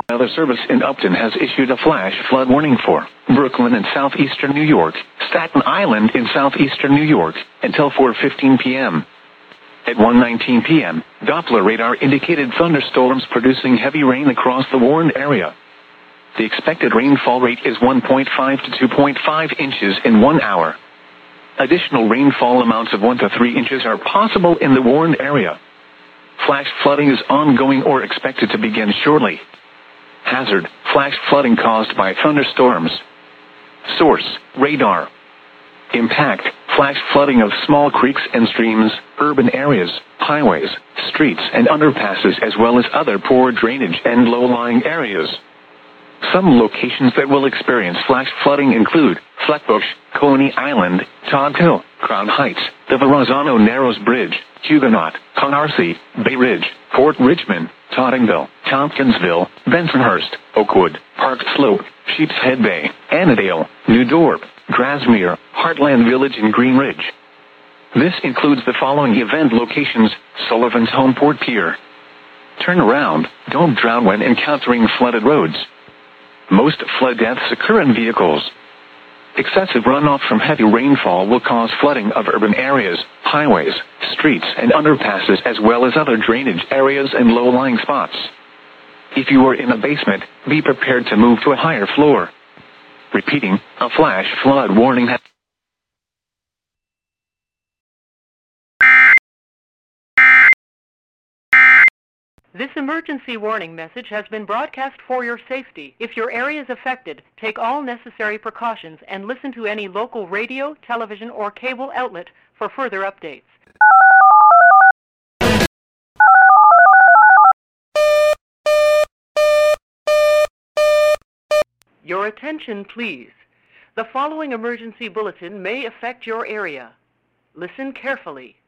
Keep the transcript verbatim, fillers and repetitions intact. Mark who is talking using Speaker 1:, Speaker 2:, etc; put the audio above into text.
Speaker 1: Weather Service in Upton has issued a flash flood warning for Brooklyn in southeastern New York, Staten Island in southeastern New York, until four fifteen p.m. At one nineteen p.m., Doppler radar indicated thunderstorms producing heavy rain across the warned area. The expected rainfall rate is one point five to two point five inches in one hour. Additional rainfall amounts of one to three inches are possible in the warned area. Flash flooding is ongoing or expected to begin shortly. Hazard: flash flooding caused by thunderstorms. Source: radar. Impact: flash flooding of small creeks and streams, urban areas, highways, streets and underpasses, as well as other poor drainage and low-lying areas. Some locations that will experience flash flooding include Flatbush, Coney Island, Todd Hill, Crown Heights, the Verrazano Narrows Bridge, Huguenot, Canarsie, Bay Ridge, Port Richmond, Tottingville, Tompkinsville, Bensonhurst, Oakwood, Park Slope, Sheepshead Bay, Annandale, New Dorp, Grasmere, Heartland Village and Green Ridge. This includes the following event locations: Sullivan's Homeport Pier. Turn around, don't drown when encountering flooded roads. Most flood deaths occur in vehicles. Excessive runoff from heavy rainfall will cause flooding of urban areas, highways, streets and underpasses, as well as other drainage areas and low-lying spots. If you are in a basement, be prepared to move to a higher floor. Repeating, a flash flood warning has
Speaker 2: This emergency warning message has been broadcast for your safety. If your area is affected, take all necessary precautions and listen to any local radio, television, or cable outlet for further updates. Your attention, please. The following emergency bulletin may affect your area. Listen carefully.